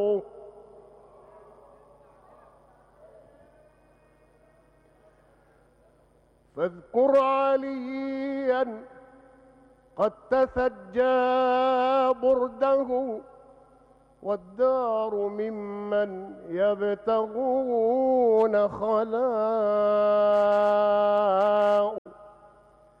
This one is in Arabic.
فاذكر عليا قد تثجى برده، والدار ممن يبتغون خلاء.